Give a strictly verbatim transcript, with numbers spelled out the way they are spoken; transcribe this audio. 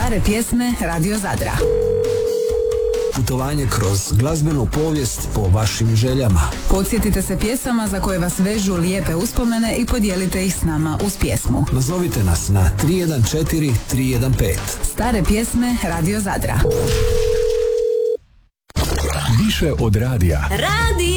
Stare pjesme Radio Zadra. Putovanje kroz glazbenu povijest po vašim željama. Podsjetite se pjesama za koje vas vežu lijepe uspomene i podijelite ih s nama uz pjesmu. Nazovite nas na tri jedan četiri tri jedan pet. Stare pjesme Radio Zadra. Više od radija. Radio